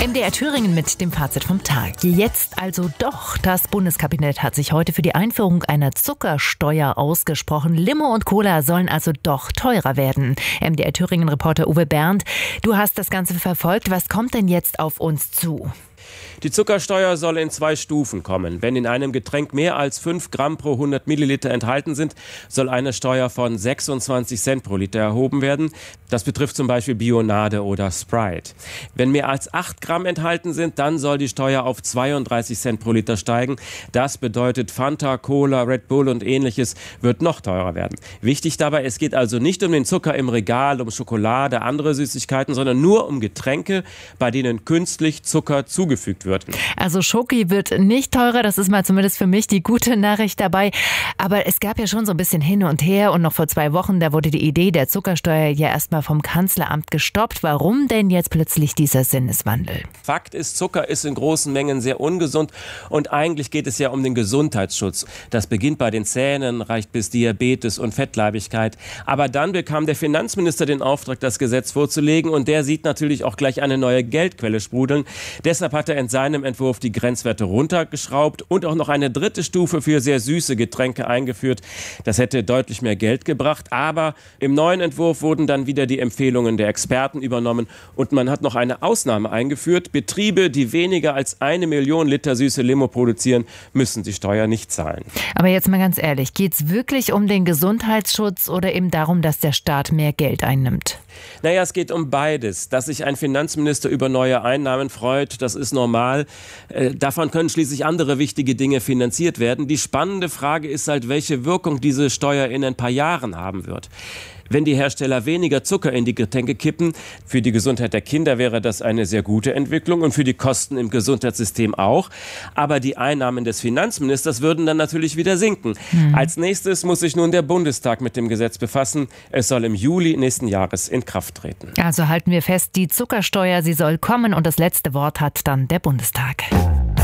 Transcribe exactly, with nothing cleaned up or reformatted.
M D R Thüringen mit dem Fazit vom Tag. Jetzt also doch. Das Bundeskabinett hat sich heute für die Einführung einer Zuckersteuer ausgesprochen. Limo und Cola sollen also doch teurer werden. M D R Thüringen-Reporter Uwe Bernd, du hast das Ganze verfolgt. Was kommt denn jetzt auf uns zu? Die Zuckersteuer soll in zwei Stufen kommen. Wenn in einem Getränk mehr als fünf Gramm pro hundert Milliliter enthalten sind, soll eine Steuer von sechsundzwanzig Cent pro Liter erhoben werden. Das betrifft zum Beispiel Bionade oder Sprite. Wenn mehr als acht Gramm enthalten sind, dann soll die Steuer auf zweiunddreißig Cent pro Liter steigen. Das bedeutet, Fanta, Cola, Red Bull und ähnliches wird noch teurer werden. Wichtig dabei, es geht also nicht um den Zucker im Regal, um Schokolade, andere Süßigkeiten, sondern nur um Getränke, bei denen künstlich Zucker zugefügt wird. Also Schoki wird nicht teurer, das ist mal zumindest für mich die gute Nachricht dabei. Aber es gab ja schon so ein bisschen hin und her und noch vor zwei Wochen, da wurde die Idee der Zuckersteuer ja erstmal vom Kanzleramt gestoppt. Warum denn jetzt plötzlich dieser Sinneswandel? Fakt ist, Zucker ist in großen Mengen sehr ungesund und eigentlich geht es ja um den Gesundheitsschutz. Das beginnt bei den Zähnen, reicht bis Diabetes und Fettleibigkeit. Aber dann bekam der Finanzminister den Auftrag, das Gesetz vorzulegen und der sieht natürlich auch gleich eine neue Geldquelle sprudeln. Deshalb hat er in seinem Entwurf die Grenzwerte runtergeschraubt und auch noch eine dritte Stufe für sehr süße Getränke eingeführt. Das hätte deutlich mehr Geld gebracht, aber im neuen Entwurf wurden dann wieder die Empfehlungen der Experten übernommen und man hat noch eine Ausnahme eingeführt. Betriebe, die weniger als eine Million Liter süße Limo produzieren, müssen die Steuer nicht zahlen. Aber jetzt mal ganz ehrlich, geht es wirklich um den Gesundheitsschutz oder eben darum, dass der Staat mehr Geld einnimmt? Naja, es geht um beides. Dass sich ein Finanzminister über neue Einnahmen freut, das ist normal. Äh, davon können schließlich andere wichtige Dinge finanziert werden. Die spannende Frage ist halt, welche Wirkung diese Steuer in ein paar Jahren haben wird. Wenn die Hersteller weniger Zucker in die Getränke kippen, für die Gesundheit der Kinder wäre das eine sehr gute Entwicklung und für die Kosten im Gesundheitssystem auch. Aber die Einnahmen des Finanzministers würden dann natürlich wieder sinken. Mhm. Als nächstes muss sich nun der Bundestag mit dem Gesetz befassen. Es soll im Juli nächsten Jahres in Kraft treten. Also halten wir fest, die Zuckersteuer, sie soll kommen und das letzte Wort hat dann der Bundestag.